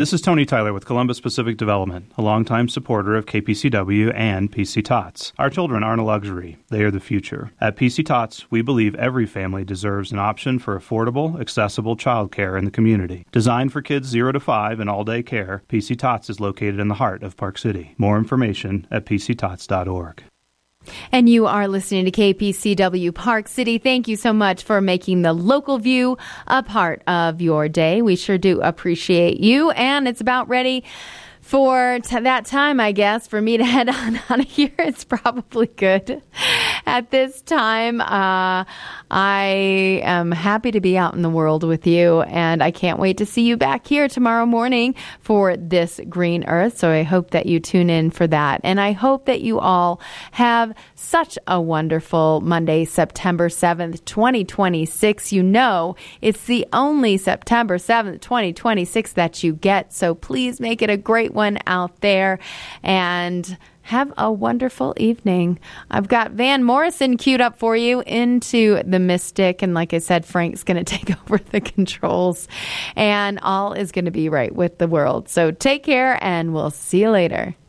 This is Tony Tyler with Columbus Pacific Development, a longtime supporter of KPCW and PC Tots. Our children aren't a luxury. They are the future. At PC Tots, we believe every family deserves an option for affordable, accessible childcare in the community. Designed for kids 0 to 5 and all-day care, PC Tots is located in the heart of Park City. More information at pctots.org. And you are listening to KPCW Park City. Thank you so much for making the local view a part of your day. We sure do appreciate you. And it's about ready for that time, I guess, for me to head on out of here. It's probably good at this time. I am happy to be out in the world with you, and I can't wait to see you back here tomorrow morning for This Green Earth. So I hope that you tune in for that. And I hope that you all have such a wonderful Monday, September 7th, 2026. You know, it's the only September 7th, 2026 that you get. So please make it a great one out there and have a wonderful evening. I've got Van Morrison queued up for you into the Mystic. And like I said, Frank's going to take over the controls and all is going to be right with the world. So take care and we'll see you later.